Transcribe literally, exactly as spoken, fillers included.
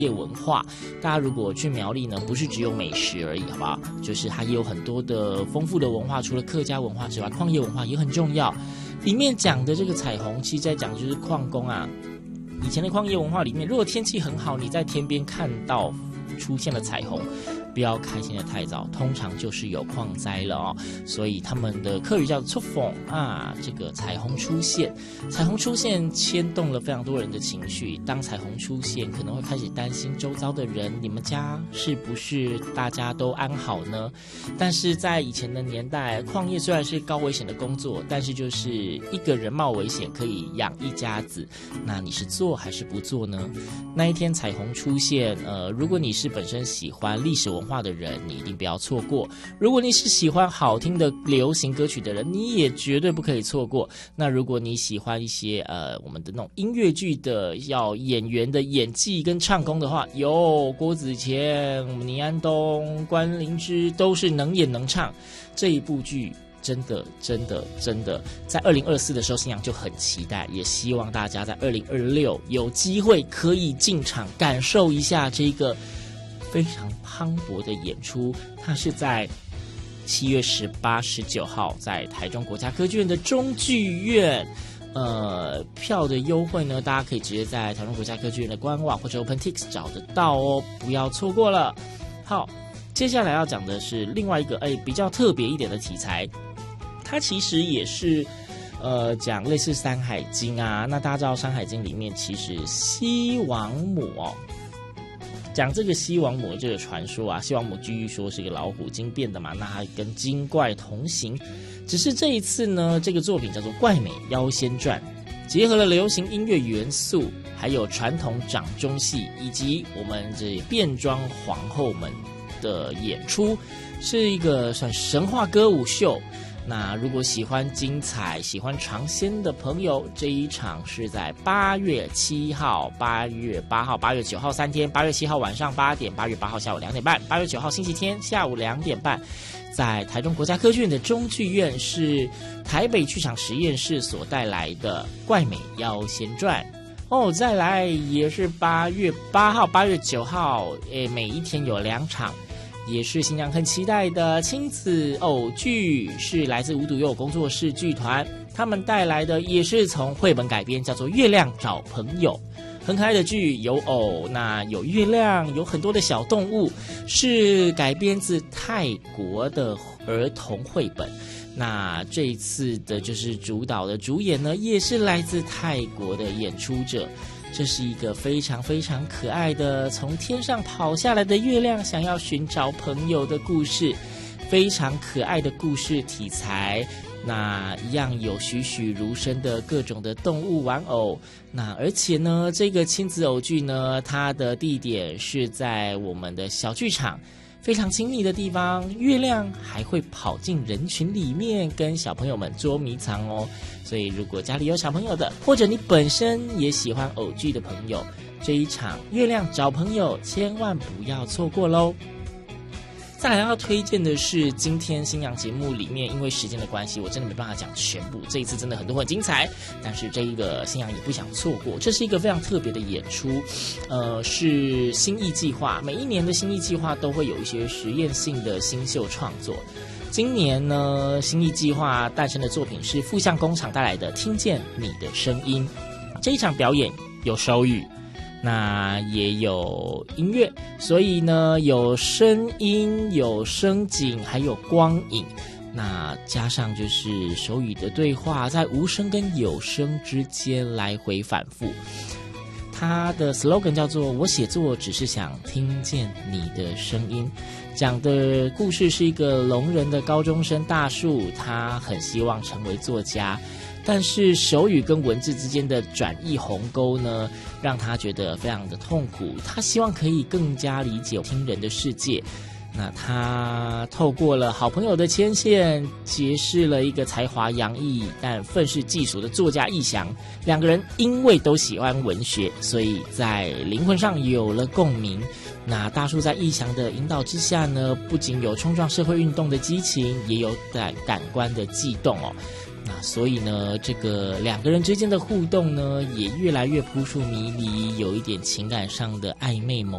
业文化。大家如果去苗栗呢，不是只有美食而已，好不好？就是它也有很多的丰富的文化，除了客家文化之外，矿业文化也很重要。里面讲的这个彩虹，其实在讲就是矿工啊。以前的矿业文化里面，如果天气很好，你在天边看到出现了彩虹，不要开心的太早，通常就是有矿灾了哦。所以他们的客语叫做出风啊，这个彩虹出现，彩虹出现牵动了非常多人的情绪。当彩虹出现，可能会开始担心周遭的人，你们家是不是大家都安好呢？但是在以前的年代，矿业虽然是高危险的工作，但是就是一个人冒危险可以养一家子，那你是做还是不做呢？那一天彩虹出现，呃，如果你是本身喜欢历史文化的人，你一定不要错过。如果你是喜欢好听的流行歌曲的人，你也绝对不可以错过。那如果你喜欢一些呃我们的那种音乐剧的要演员的演技跟唱功的话，有郭子乾、倪安东、关灵芝都是能演能唱。这一部剧真的真的真的在二零二四的时候，新阳就很期待，也希望大家在二零二六有机会可以进场感受一下这个非常磅礴的演出。它是在七月十八、十九号在台中国家歌剧院的中剧院。呃，票的优惠呢，大家可以直接在台中国家歌剧院的官网或者 OpenTix 找得到哦，不要错过了。好，接下来要讲的是另外一个哎比较特别一点的题材，它其实也是呃讲类似《山海经》啊。那大家知道《山海经》里面其实西王母哦。讲这个西王母这个传说啊，西王母据说是一个老虎精变的嘛，那它跟精怪同行。只是这一次呢，这个作品叫做《怪美妖仙传》，结合了流行音乐元素，还有传统掌中戏，以及我们这变装皇后们的演出，是一个算神话歌舞秀。那如果喜欢精彩、喜欢尝鲜的朋友，这一场是在八月七号、八月八号、八月九号三天。八月七号晚上八点，八月八号下午两点半，八月九号星期天下午两点半，在台中国家歌剧院的中剧院，是台北剧场实验室所带来的《怪美妖仙传》哦。再来也是八月八号、八月九号，诶，每一天有两场。也是新娘很期待的亲子偶剧，是来自无独有偶工作室剧团，他们带来的也是从绘本改编，叫做《月亮找朋友》，很可爱的剧，有偶，那有月亮，有很多的小动物，是改编自泰国的儿童绘本。那这一次的就是主导的主演呢，也是来自泰国的演出者。这是一个非常非常可爱的从天上跑下来的月亮想要寻找朋友的故事，非常可爱的故事题材。那一样有栩栩如生的各种的动物玩偶。那而且呢，这个亲子偶剧呢，它的地点是在我们的小剧场，非常亲密的地方，月亮还会跑进人群里面跟小朋友们捉迷藏哦。所以如果家里有小朋友的，或者你本身也喜欢偶剧的朋友，这一场月亮找朋友千万不要错过咯。再来要推荐的是今天新娘节目里面，因为时间的关系，我真的没办法讲全部，这一次真的很多很精彩，但是这一个新娘也不想错过。这是一个非常特别的演出，呃，是新艺计划，每一年的新艺计划都会有一些实验性的新秀创作。今年呢，新艺计划诞生的作品是富相工厂带来的《听见你的声音》。这一场表演有手语，那也有音乐，所以呢有声音、有声景，还有光影。那加上就是手语的对话，在无声跟有声之间来回反复。他的 slogan 叫做我写作只是想听见你的声音，讲的故事是一个聋人的高中生大树，他很希望成为作家，但是手语跟文字之间的转译鸿沟呢，让他觉得非常的痛苦，他希望可以更加理解听人的世界。那他透过了好朋友的牵线，结识了一个才华洋溢但愤世嫉俗的作家逸翔，两个人因为都喜欢文学，所以在灵魂上有了共鸣。那大树在逸翔的引导之下呢，不仅有冲撞社会运动的激情，也有感感官的悸动哦。 那所以呢，这个两个人之间的互动呢，也越来越扑朔迷离，有一点情感上的暧昧